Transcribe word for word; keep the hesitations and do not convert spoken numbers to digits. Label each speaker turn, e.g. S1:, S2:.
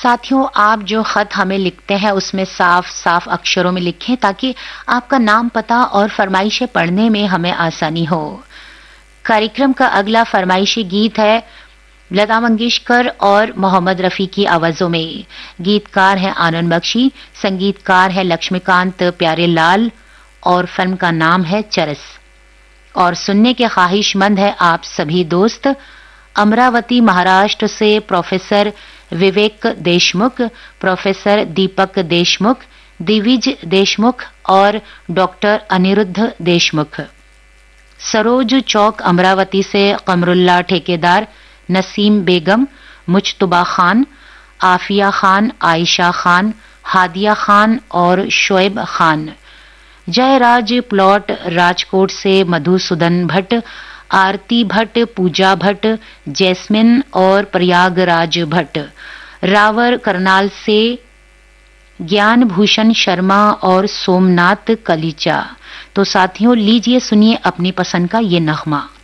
S1: साथियों, आप जो खत हमें लिखते हैं उसमें साफ साफ अक्षरों में लिखें ताकि आपका नाम, पता और फरमाइशें पढ़ने में हमें आसानी हो। कार्यक्रम का अगला फरमाइशी गीत है लता मंगेशकर और मोहम्मद रफी की आवाजों में। गीतकार है आनंद बख्शी, संगीतकार है लक्ष्मीकांत प्यारेलाल और फिल्म का नाम है चरस। और सुनने के ख्वाहिशमंद है आप सभी दोस्त। अमरावती महाराष्ट्र से प्रोफेसर विवेक देशमुख, प्रोफेसर दीपक देशमुख, दिविज देशमुख और डॉक्टर अनिरुद्ध देशमुख। सरोज चौक अमरावती से कमरुल्ला ठेकेदार, नसीम बेगम, मुजतबा खान, आफिया खान, आयशा खान, हादिया खान और शोएब खान। जयराज प्लॉट राजकोट से मधुसूदन भट्ट, आरती भट्ट, पूजा भट्ट, जैस्मिन और प्रयागराज भट्ट। रावर करनाल से ज्ञान भूषण शर्मा और सोमनाथ कलीचा। तो साथियों, लीजिए सुनिए अपनी पसंद का ये नगमा।